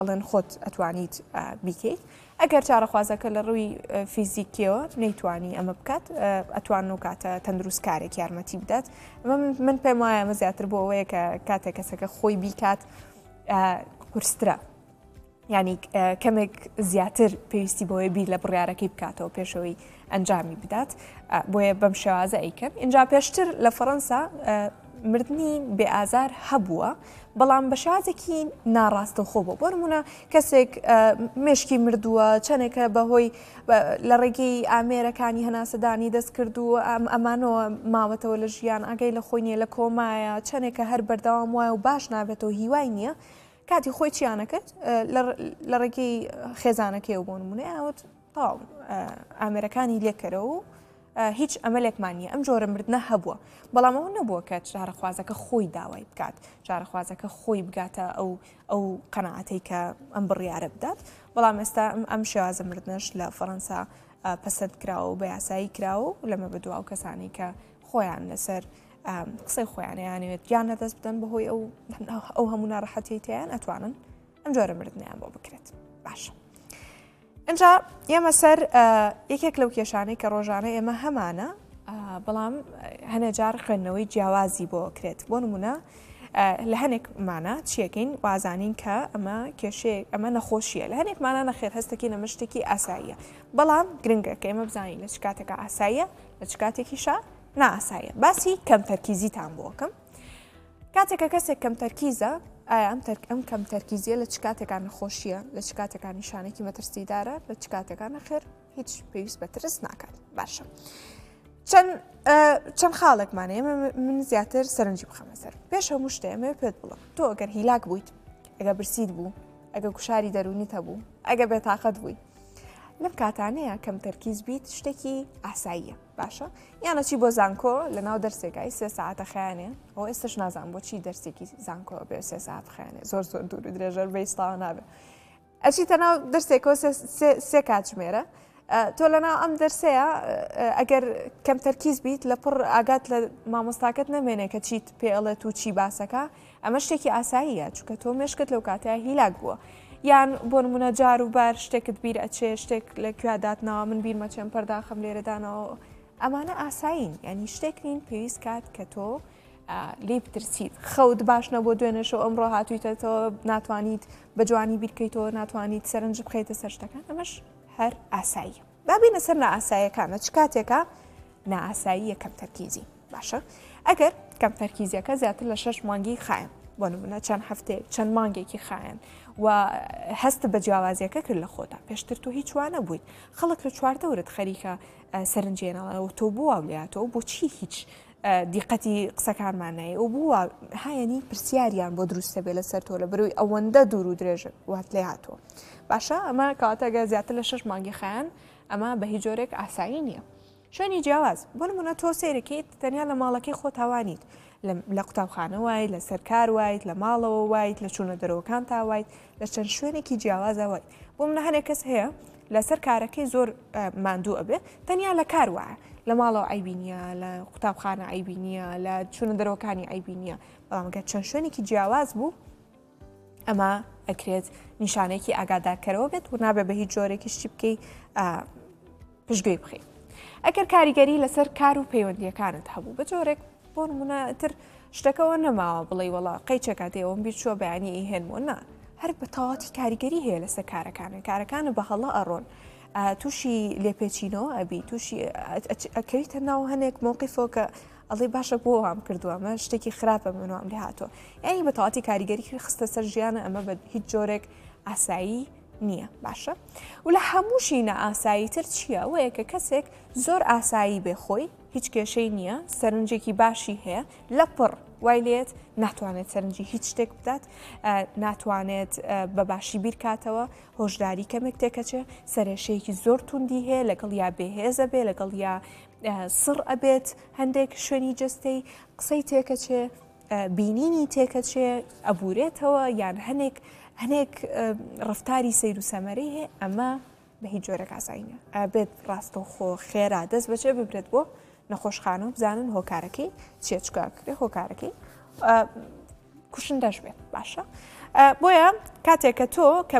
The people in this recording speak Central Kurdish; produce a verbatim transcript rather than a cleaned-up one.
بڵێن خۆت ئەتوانیت بیکەیت ئەگەر چارەخوازەکە لە ڕووی فیزیکیەوە نەیتوانی ئەمە بکات ئەتوان و کاتە تەندروست کارێک یارمەتی بدات من پێم وایە ئەمە زیاتر بۆ ئەوەیە کە کاتێک کەسەکە خۆی بیکات قورسترە ینی کەمێک زیاتر پێویستی بۆیە بیر لە بڕیارەکەی بکاتەوە پێشەوەی ئەنجامی بدات بۆیە بەم شێوازە ئەیکەن اینجا پێشتر لە فەڕەنسا مردنی بێئازار هەبووە بەڵام بە شازێکی ناڕاستەخۆ بۆ بۆ نمونە کەسێک مشکی مردووە چەندێکە بەهۆی لە ڕێگەی ئامێرەکانی هەناسەدانی دەست کردو ئەمانەوە ماوەتەوە لە ژیان ئەگەی لە خۆی نیە لە کۆمایە چەندێکە هەر بەردەوام وایە و باش نابێتەوە هیوای نییە کاتی خۆی چیانەکرد لە ڕێگەی خێزانەکەی بۆ نمونێ ئەوت تاو ئامێرەکانی لێکەرەوە و هیچ ئەمەلێکمانە ئەم جۆرە مردنە هەبووە بەڵام ئەوە نەبووە کە چارەخوازەکە خۆی داوای بکات چارەخوازەکە خۆی بگاتە ئەو ئەو قەنەعەتەی کە ئەم بڕیارە بدات بەڵام ئێستا ئەم شێوازە مردنش لە فەڕەنسا پەسەند کراوە و بە یاسایی کراوە و لەمە بەدووا و کەسانی کە خۆیان لەسەر قسەی خۆیانیانوێت یان نەدەست بدەن بەهۆی ئەو ئەو هەموو ناڕەحەتی تیان ئەتوانن ئەم جۆرە مردنیان بۆ بکرێت باشە. ئەجا ئێمە سەر یەکێک لەو کێشانەی کە ڕۆژانە ئێمە هەمانە بەڵام هەنێجار خوێندنەوەی جیاوازی بۆ کرێت بۆ نمونە لە هەنێکمانە چیەکەین وازانین کە ئەمە کێشەیە ئەمە نەخۆشیە لە هەنێکمانە نەخێر هەستێکی نە شتێکی ئاساییە بەڵام گرنگە کە ئێمە بزانین لە چ کاتێکە ئاساییە لە چ کاتێکیشە نائاساییە باسی کەم تەرکیزیتان بۆکەم کاتێکە کەسێک کەم تەرکیزە ئایا ئەم کەم تەرکیزیە لە چ کاتێکان نەخۆشیە لە چ کاتێکان نیشانێکی مەترسیدارە لە چ کاتێکان نەخێر هیچ پێویست بە ترس ناکات باشە چەند خاڵێکمانە ئێمە من زیاتر سەرنجی بخەمە سەر پێش هەموو شتێ ئەمە پێت بڵم تۆ ئەگەر هیلاک بوویت ئەگە برسید بوو ئەگە کوشاری دەرونیت هەبوو ئەگە بێتاقەت بووی لەم کاتانەیە کەم تەرکیز بیت شتێکی ئاساییە باشە یانەچی بۆ زانکۆ لە ناو دەرسێکای سێ ساعتە خیانێ ئەو ئێستش نازان بۆچی دەرسێکی زانکۆ بێ سێ ساعت خیانێ زۆر زۆر دوور و درێژەر بەیستاوە نابێت ئەچیتە ناو دەرسێکەوە سێ کاتژمێرە تۆ لە ناو ئەم دەرسەیە ئەگەر کەم تەرکیز بیت لە پڕ ئاگات لە مامۆستاکەت نەمێنێ کە چیت پێڵێت و چی باسەکە ئەمە شتێکی ئاساییە چونکە تۆ مێشکت لەو کاتەیە هیلاک بووە یان بۆ نمونە جار و بار شتێکت بیر ئەچێ شتێک لە کوێداتنەوە من بیرمە چەند پەرداخەم لێرەدانەوە ئەمانە ئاسایین ینی شتێک نین پێویست کات کە تۆ لێ بترسیت خەوت باش نەبوو دوێنێشەوە ئەمڕۆ هاتوویتەوە ناتوانیت بە جوانی بیرکەیتەوە ناتوانیت سەرنج بخەیتە سەر شتەکان ئەمەش هەر ئاسایی بابینە سەر نائاساییەکانە چ کاتێکە نائاسایی کەم تەرکیزی باشە ئەگەر کەم تەرکیزیەکە زیاتر لە شەش مانگی خایەن بۆ نمونە چەند هەفتەیە چەند مانگێکی خایەن و هەست بە جیاوازیەکە کرد لە خۆتا پێشتر تۆ هیچ وانە بوویت خەڵک لە چواردە ورت خەریکە سەرنجێنەوە تۆ بووە لاتەوە بۆچی هیچ دیقەتی قسەکانمانایە و بووە هایەنی پرسیاریان بۆ دروستە بێ لەسەر تۆ لە بەروی ئەوەندە دوور و درێژە وات لێ هاتووە باشە ئەمە کاتەگە زیاتر لە شەش مانگی خایەن ئەمە بە هیچ جۆرێک ئاسایی نییە شوێنی جیاواز بۆ نمونە تۆ سیرەکەیت تەنیا لە ماڵەکەی خۆ تاوانیت لە قوتابخانە وایت لە سەرکار وایت لە ماڵەوە وایت لە چوونە دەرەوەکان تاوایت لە چەند شوێنێکی جیاوازە وایت بۆ منە هەنێک کەس هەیە لەسەر کارەکەی زۆر ماندوو ئەبێ تەنیا لە کار وایە لە ماڵەوە ئایبینیە لە قوتابخانە ئایبینیە لە چوونە دەرەوەکانی ئایبینیە بەڵام گە چەند شوێنێکی جیاواز بوو ئەمە ئەکرێت نیشانێکی ئاگادارکەرەوە بێت و نابێت بە هیچ جۆرێکی شتی بکەی پشتگوێی بخەیت ئەگەر کاریگەری لەسەر کار و پەیوەندیەکانت هەبوو بە جۆرێک بۆ نمونە تر شتەکەەوە نەماوە بڵێ وڵا قەیچە کاتێەوەم بیر چوە بەیانی ئیهێنمەوە نا هەر بە تەواتی کاریگەری هەیە لەسەر کارەکانە کارەکانە بە هەڵە ئەڕۆن تووشی لێپێچینەوە ئەبی تووشی ئەکەویتە ناو هەنێک مووقیفۆ کە ئەڵێ باشە بۆ وام کردووەمە شتێکی خراپە منوام لێ هاتۆ یعنی بە تەواتی کاریگەری خستە سەر ژیانە ئەمە بە هیچ جۆرێک ئاسایی نییە باشە و لە هەمووشی نەئاسایی تر چییە وەیە کە کەسێک زۆر ئاسایی بێخۆی هیچ کێشەی نییە سەرنجێکی باشی هەیە لە پڕ وای لێت ناتوانێت سەرنجی هیچ شتێک بدات ناتوانێت بە باشی بیرکاتەوە هۆشداری کەمێک تێکەچێ سەرێشەیەکی زۆر توندی هەیە لەگەڵ یا بێهێزە بێ لەگەڵ یا سڕ ئەبێت هەندێک شوێنی جستەی قسەی تێکەچێ بینینی تێکەچێ ئەبورێتەوە یان هەنێک هەنێک ڕفتاری سیر و سەمەرەی هەیە ئەمە بە هیچ جۆرەك ئاساییە ئەبێت ڕاستەوخۆ خێرا دەست بەچێ ببرێت بۆ نەخۆشخانە و بزانن هۆکارەکەی چێچکاکرێ هۆکارەکەی کوشندەش بێت باشە بۆیە کاتێک کە تۆ کە